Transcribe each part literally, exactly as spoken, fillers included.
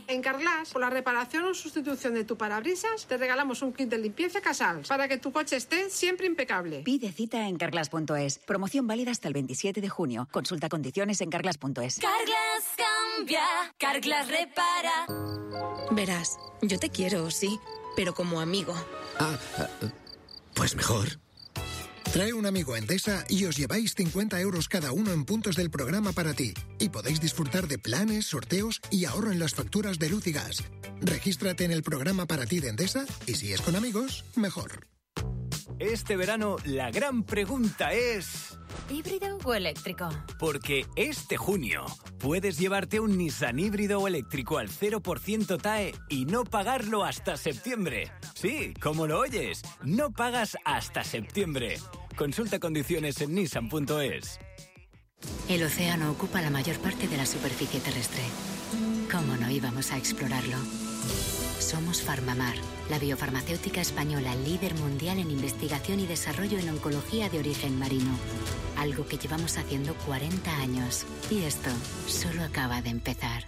En Carglass, por la reparación o sustitución de tu parabrisas, te regalamos un kit de limpieza Casals para que tu coche esté siempre impecable. Pide cita en carglass punto es. Promoción válida hasta el veintisiete de junio. Consulta condiciones en carglass punto es. Carglass cambia, Carglass repara. Verás, yo te quiero, sí, pero como amigo. Ah, pues mejor. Trae un amigo a Endesa y os lleváis cincuenta euros cada uno en puntos del programa para ti. Y podéis disfrutar de planes, sorteos y ahorro en las facturas de luz y gas. Regístrate en el programa para ti de Endesa y si es con amigos, mejor. Este verano la gran pregunta es... ¿híbrido o eléctrico? Porque este junio puedes llevarte un Nissan híbrido o eléctrico al cero por ciento T A E y no pagarlo hasta septiembre. Sí, como lo oyes, no pagas hasta septiembre. Consulta condiciones en nissan punto es. El océano ocupa la mayor parte de la superficie terrestre. ¿Cómo no íbamos a explorarlo? Somos Farmamar, la biofarmacéutica española líder mundial en investigación y desarrollo en oncología de origen marino. Algo que llevamos haciendo cuarenta años. Y esto solo acaba de empezar.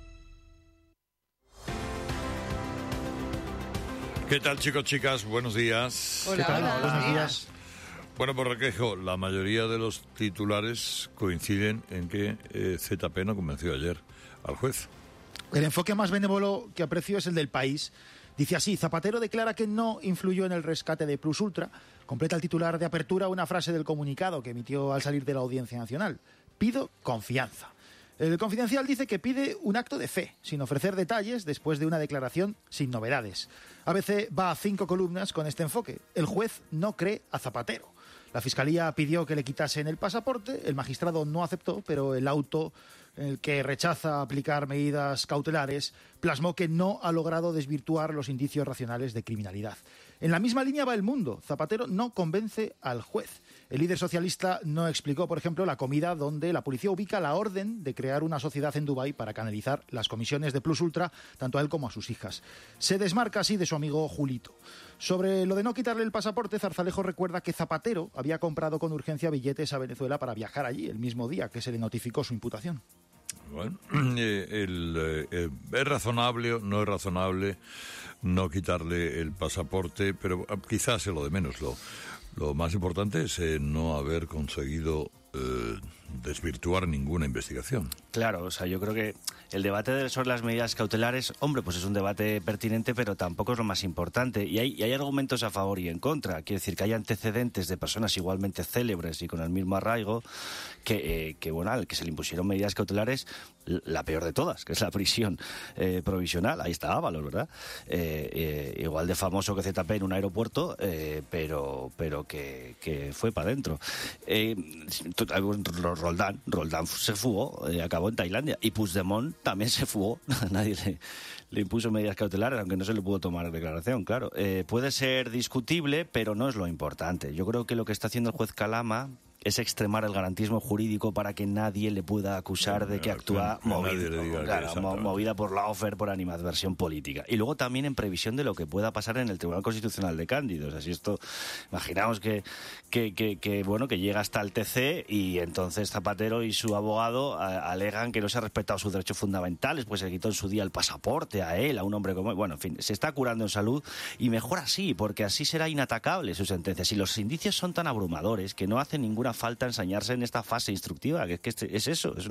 ¿Qué tal, chicos, chicas? Buenos días. Hola, ¿qué tal? Hola. Buenos días. Bueno, por Requejo, la mayoría de los titulares coinciden en que eh, Z P no convenció ayer al juez. El enfoque más benévolo que aprecio es el del País. Dice así: Zapatero declara que no influyó en el rescate de Plus Ultra. Completa el titular de apertura una frase del comunicado que emitió al salir de la Audiencia Nacional. Pido confianza. El Confidencial dice que pide un acto de fe, sin ofrecer detalles, después de una declaración sin novedades. A B C va a cinco columnas con este enfoque. El juez no cree a Zapatero. La Fiscalía pidió que le quitasen el pasaporte, el magistrado no aceptó, pero el auto, el que rechaza aplicar medidas cautelares, plasmó que no ha logrado desvirtuar los indicios racionales de criminalidad. En la misma línea va El Mundo. Zapatero no convence al juez. El líder socialista no explicó, por ejemplo, la comida donde la policía ubica la orden de crear una sociedad en Dubái para canalizar las comisiones de Plus Ultra, tanto a él como a sus hijas. Se desmarca así de su amigo Julito. Sobre lo de no quitarle el pasaporte, Zarzalejo recuerda que Zapatero había comprado con urgencia billetes a Venezuela para viajar allí el mismo día que se le notificó su imputación. Bueno, eh, el, eh, ¿es razonable o no es razonable no quitarle el pasaporte? Pero quizás es lo de menos. Lo, lo más importante es eh, no haber conseguido eh, desvirtuar ninguna investigación. Claro, o sea, yo creo que el debate de, sobre las medidas cautelares, hombre, pues es un debate pertinente, pero tampoco es lo más importante. Y hay, y hay argumentos a favor y en contra. Quiero decir que hay antecedentes de personas igualmente célebres y con el mismo arraigo que, eh, que bueno, al que se le impusieron medidas cautelares, la peor de todas, que es la prisión eh, provisional. Ahí está Ábalos, ¿verdad? Eh, eh, igual de famoso que Z P en un aeropuerto, eh, pero, pero que, que fue para adentro. Eh, Roldán, Roldán se fugó, eh, acabó en Tailandia. Y Puigdemont también se fugó. Nadie le, le impuso medidas cautelares, aunque no se le pudo tomar declaración, claro. Eh, puede ser discutible, pero no es lo importante. Yo creo que lo que está haciendo el juez Calama es extremar el garantismo jurídico para que nadie le pueda acusar de que actúa que movida, diga claro, que mo- movida por lawfare, por animadversión política. Y luego también en previsión de lo que pueda pasar en el Tribunal Constitucional de Cándido. O sea, si esto, imaginamos que, que, que, que, bueno, que llega hasta el T C y entonces Zapatero y su abogado a, alegan que no se ha respetado sus derechos fundamentales, pues se quitó en su día el pasaporte a él, a un hombre como él. Bueno, en fin, se está curando en salud y mejor así, porque así será inatacable su sentencia. Si los indicios son tan abrumadores que no hacen ninguna falta ensañarse en esta fase instructiva, que es que es eso, es